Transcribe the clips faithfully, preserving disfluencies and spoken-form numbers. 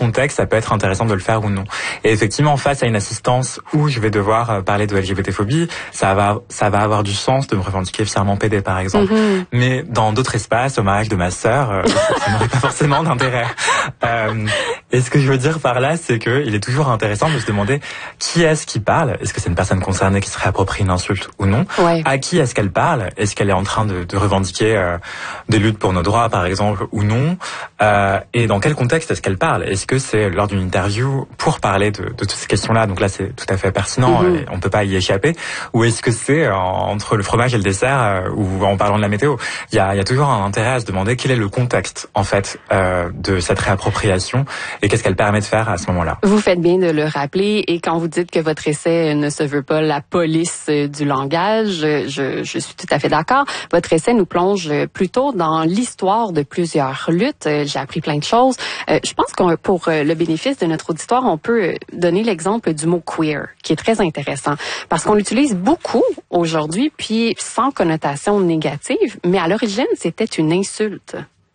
contexte ça peut être intéressant de le faire ou non. Et effectivement, face à une assistance où je vais devoir parler de L G B T phobie, ça va ça va avoir du sens de me revendiquer fièrement pédé par exemple. Mm-hmm. Mais dans d'autres espaces, au mariage de ma sœur, euh, ça n'aurait pas forcément d'intérêt. Euh, et ce que je veux dire par là, c'est que il est toujours intéressant de se demander qui est-ce qui parle. Est-ce que c'est une personne concernée qui se réapproprie une insulte ou non? Ouais. À qui est-ce qu'elle parle? Est-ce qu'elle est en train de, de revendiquer euh, des luttes pour nos droits, par exemple, ou non? euh, Et dans quel contexte est-ce qu'elle parle? Est-ce que c'est lors d'une interview pour parler de, de toutes ces questions-là? Donc là, c'est tout à fait pertinent, mm-hmm. et on peut pas y échapper. Ou est-ce que c'est euh, entre le fromage et le dessert, euh, ou en parlant de la météo? Il y a, il y a toujours un intérêt à se demander quel est le contexte, en fait, euh, de cette réappropriation et qu'est-ce qu'elle permet de faire à ce moment-là. Vous faites bien de le rappeler, et quand vous dites que votre essai ne se veut pas la police du langage, je, je suis tout à fait d'accord. Votre essai nous plonge plutôt dans l'histoire de plusieurs luttes. J'ai appris plein de choses. Je pense que pour le bénéfice de notre auditoire, on peut donner l'exemple du mot queer, qui est très intéressant, parce qu'on l'utilise beaucoup aujourd'hui, puis sans connotation négative, mais à l'origine, c'était une insulte.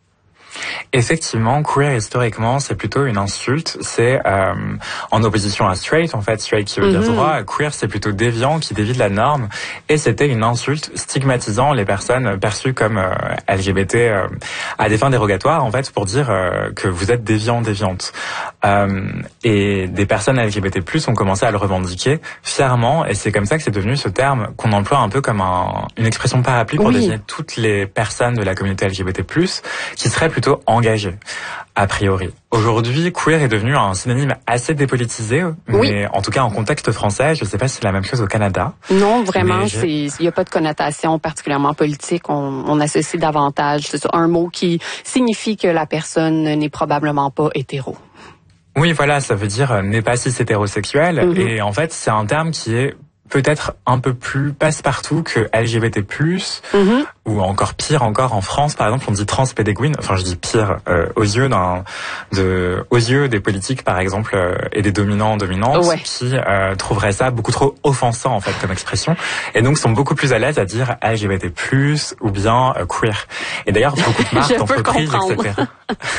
Effectivement, queer historiquement, c'est plutôt une insulte. C'est euh, en opposition à straight, en fait, straight qui veut mm-hmm. dire droit. Queer, c'est plutôt déviant, qui dévie de la norme. Et c'était une insulte stigmatisant les personnes perçues comme euh, L G B T euh, à des fins dérogatoires, en fait, pour dire euh, que vous êtes déviant, déviante. Euh, et des personnes L G B T plus, ont commencé à le revendiquer fièrement. Et c'est comme ça que c'est devenu ce terme qu'on emploie un peu comme un, une expression parapluie pour oui. désigner toutes les personnes de la communauté L G B T plus, qui seraient plutôt engagé, a priori. Aujourd'hui, queer est devenu un synonyme assez dépolitisé, oui. mais en tout cas en contexte français, je ne sais pas si c'est la même chose au Canada. Non, vraiment, il n'y a pas de connotation particulièrement politique. On, on associe davantage, c'est un mot qui signifie que la personne n'est probablement pas hétéro. Oui, voilà, ça veut dire n'est pas cis hétérosexuel, mm-hmm. et en fait, c'est un terme qui est peut-être un peu plus passe-partout que L G B T plus, mm-hmm. ou encore pire encore en France par exemple on dit transpédéguine, enfin je dis pire euh, aux yeux d'un de aux yeux des politiques par exemple euh, et des dominants dominantes ouais. qui euh, trouveraient ça beaucoup trop offensant en fait comme expression, et donc sont beaucoup plus à l'aise à dire L G B T plus ou bien euh, queer. Et d'ailleurs beaucoup de marques d'entreprises et cetera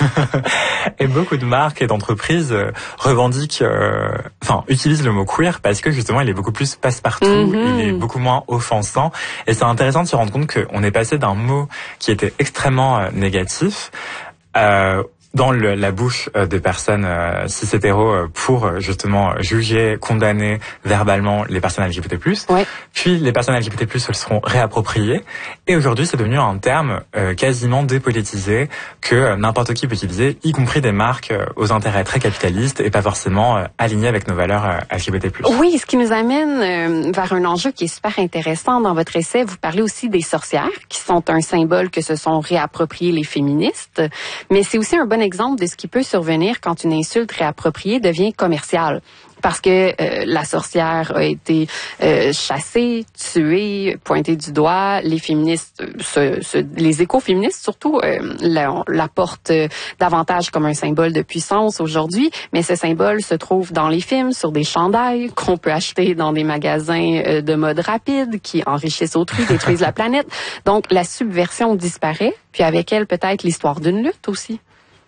et beaucoup de marques et d'entreprises euh, revendiquent euh, enfin utilisent le mot queer parce que justement il est beaucoup plus passe-partout, mm-hmm. il est beaucoup moins offensant, et c'est intéressant de se rendre compte qu'on est passé d'un mot qui était extrêmement euh, négatif euh, dans le, la bouche euh, des personnes euh, cis-hétéros euh, pour euh, justement juger, condamner verbalement les personnes L G B T plus. Ouais. Puis les personnes L G B T plus se le seront réappropriées, et aujourd'hui c'est devenu un terme euh, quasiment dépolitisé que euh, n'importe qui peut utiliser, y compris des marques euh, aux intérêts très capitalistes et pas forcément euh, alignés avec nos valeurs euh, L G B T plus. Oui, ce qui nous amène euh, vers un enjeu qui est super intéressant dans votre essai. Vous parlez aussi des sorcières, qui sont un symbole que se sont réappropriés les féministes, mais c'est aussi un bon exemple de ce qui peut survenir quand une insulte réappropriée devient commerciale. Parce que euh, la sorcière a été euh, chassée, tuée, pointée du doigt. Les féministes, se, se, les écoféministes surtout, euh, la, la portent davantage comme un symbole de puissance aujourd'hui. Mais ce symbole se trouve dans les films, sur des chandails qu'on peut acheter dans des magasins euh, de mode rapide qui enrichissent autrui, détruisent la planète. Donc la subversion disparaît, puis avec elle peut-être l'histoire d'une lutte aussi.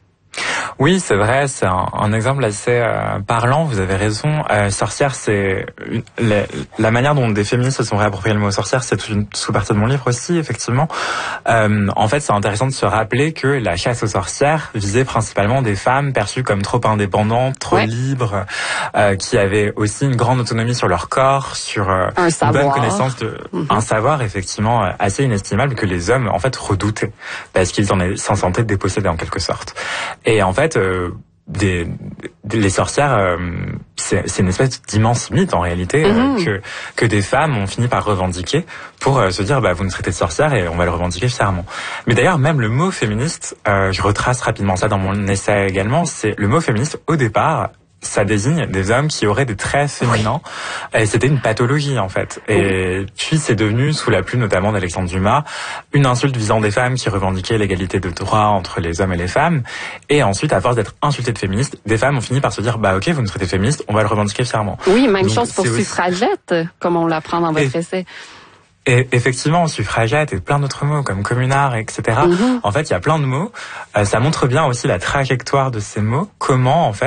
Oui, c'est vrai, c'est un, un exemple assez euh, parlant, vous avez raison. Euh, sorcière, c'est une, la, la manière dont des féministes se sont réappropriés le mot sorcière, c'est toute une sous-partie de mon livre aussi, effectivement. Euh, en fait, c'est intéressant de se rappeler que la chasse aux sorcières visait principalement des femmes perçues comme trop indépendantes, trop ouais. libres, euh, qui avaient aussi une grande autonomie sur leur corps, sur euh, un une bonne connaissance de mm-hmm. un savoir effectivement assez inestimable que les hommes en fait redoutaient parce qu'ils en s'en sentaient dépossédés en quelque sorte. Et en fait, euh, des, des, les sorcières, euh, c'est, c'est une espèce d'immense mythe en réalité euh, mmh. que que des femmes ont fini par revendiquer pour euh, se dire bah vous nous traitez de sorcières et on va le revendiquer fièrement. Mais d'ailleurs même le mot féministe, euh, je retrace rapidement ça dans mon essai également, c'est le mot féministe au départ. Ça désigne des hommes qui auraient des traits féminins. Oui. Et c'était une pathologie, en fait. Et oui. puis, c'est devenu, sous la plume notamment d'Alexandre Dumas, une insulte visant des femmes qui revendiquaient l'égalité de droit entre les hommes et les femmes. Et ensuite, à force d'être insultées de féministes, des femmes ont fini par se dire, bah ok, vous nous traitez féministes, on va le revendiquer fièrement. Oui, même Donc, chose pour suffragette, aussi... comme on l'apprend dans votre et... essai. Et effectivement, suffragette et plein d'autres mots comme communard, et cetera. Mm-hmm. En fait, il y a plein de mots. Euh, ça montre bien aussi la trajectoire de ces mots. Comment, en fait,